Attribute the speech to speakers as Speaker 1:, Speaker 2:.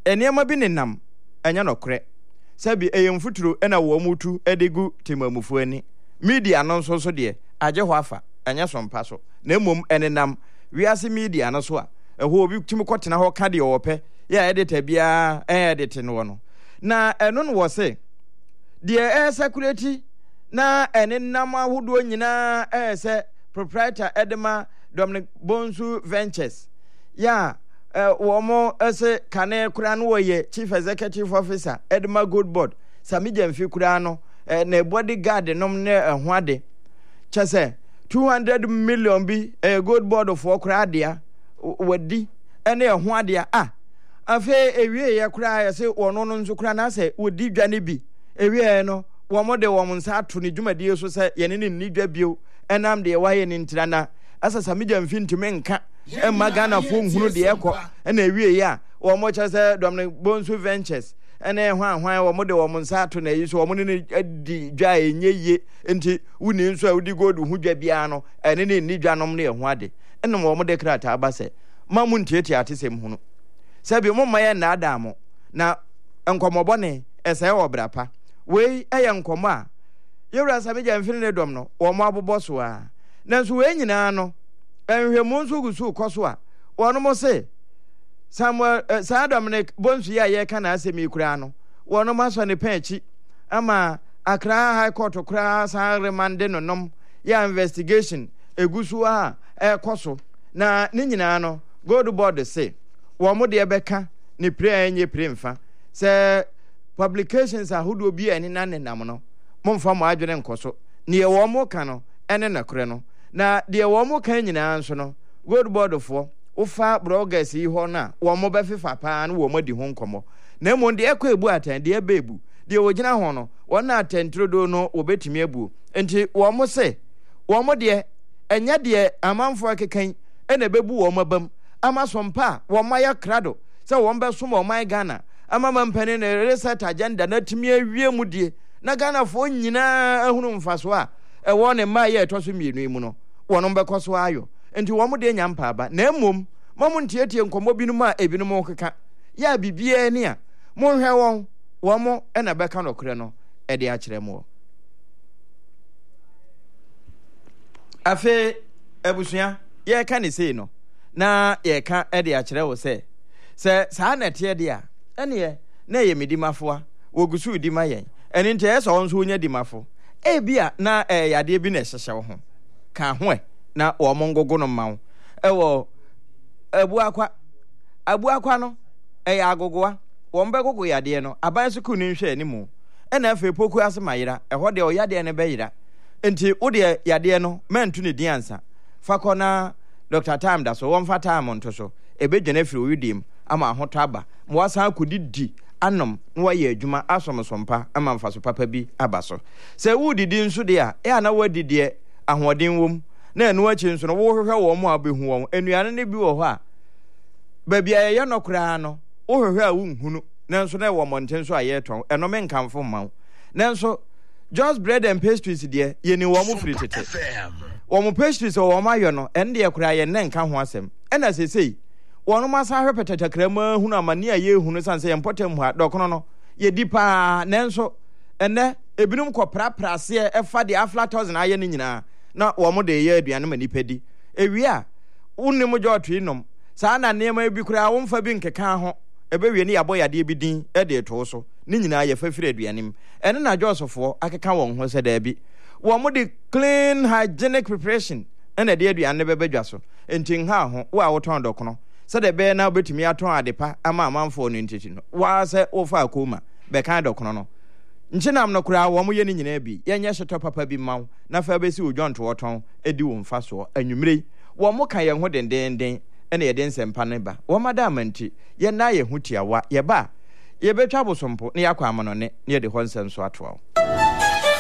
Speaker 1: enema bi nenam enya nokre sabi eyemfuturo ena wo mutu edigu timamufu ani media no so de agye ho afa enya sompa so na emom enenam wiase media no so a eho obi timi kwotena ho ka de owope ya editor bia edit no na eno no wo se de security na enenam ahodo nyina se proprietor Edema Dominic Bonsu Ventures ya womo ese kane kura no ye chief executive officer Edema Gold Board Samija mfi kura no na bodyguard nom ne ho ade chese 200 million bi Gold Board for kura dia wadi ene ho ade afe ewie ye kura ye se wono no nso kura na se wodi dwane bi ewie no womo de wom nsa ato ne dwumadie so se ye ne ni dwa bio enam de waye ne ntirana asa Samija mfi ntumi nka emma Ghana fo nhunu de ekọ na ewie ya womo chese Dominic Bonsu Ventures ene hwan womo de wom nsa ato na yi so womo ne di dwa enye enti wuni nso a wudi gold hu dwa bia no ene ne ni dwa nom ne ho ade enom womo de krata abase mamu ntieti atesem hunu sabi mo maye na adamo na enkomobone ese wo brapa we eye nkomo a yewra Samija mfi ne dom no womo aboboso a nanso we nyina no enhwemu nso gusu koso a wono mo se Samuel Dominic Bonsu ya ye kana asemi kura no wono maso ne panchi ama Accra High Court kura san remande no nom ya investigation egusu a koso na ne nyina no Gold Board say wo mo de beka ne pre enye premfa se publications ahodo bi ani nanenam no momfa mo adwene nkoso ne ye wo mo ka no ene na kure no na de wo mo ka nyina nso no Gold Board fo ufa bloggers yi ho na wo mo befifa pa na wo mo di ho nkomo na mo de ekọ ebu atan de ebebu de ogina ho no wona atentrodo no obetimi ebu enti wo mo se wo mo de enya de amanfo akekan ena bebu wo mo bam ama sompa wo maya krado se wo mbe so mo mai Ghana ama mampane na reset agenda na timi awie mu die na Ghana fo nyina ahunu mfaso a wo ne ma ye etoso mienu mu no wo no be koso ayo enti wo mo de nya mpa ba na emom mo ntietie nkomo binum a ebinum okeka ya bibie ne a mo hwe wo mo na be ka nokre no e de a kire mo afe ebusua ye ka ne sei no na ye ka e de a kire wo se saa na tie de a ene na ye medimafo a wogusu di ma yen ene ntie so won so onya dimafo bia na yade bi na hyehye wo ho ka ho na wo mongogo no mawo ewo abu akwa no ya agogoa wo mbe gogo yade no aban so ku ni hwe ni mu ena afi poku ase mayira eho de o yade ne beyira enti wo de yade no mentu ne diansa fakọ na Dr. Time da so won fa time nto so ebedwene firi oyidim ama ahoto aba mo wasa akudidi anom na waye adwuma asomsompa ama mfaso papa bi abaso se wudidi nso de a na wadidi ahoden wom na enu achi nso no wo hwehwe wo mo abehu wo enuane ne bi wo ho a ba bia ye no kra no wo hwehwe a wunhunu nanso na wo monten so aye ton eno me nkamfo mawo nanso just bread and pastries de ye ni wo mo free tete wo mo pastries wo mo ayo no en de kra ye ne nka ho asem ena sesei wono masa hwepetata krama hunu amane a ye hunu sanse ye mpotem ha dokono no ye dipa nanso ene ebinum kopraprase efa de aflatoxin aye ne nyina na wo mo de ye aduane manipedi ewie a unnim joto inom saa na nema bi kura wo mfa bi nkeka ho ebewie ne yabo yade bi din e de to so ne nyina ye fafire aduanem ene na josofo akeka won ho se da bi wo mo de clean hygienic preparation ene de aduane bebedwa so enti ha ho wo a woton dokono se de be na obetumi aton adepa ama amanfo no ntiti no wa se wo fa akoma be kan dokono no nchinam no kura wo mo ye ni nyina bi ye nye hyeto papa bi maw na fa be si odwonto woton edi wo mfa so anwumre wo mo kan ye ho dendenden ene ye den sempa ne ba wo madamanti ye na ye hu tiawa ye ba ye betwa bosompo ne yakwa amono ne ye de ho nsem so atoa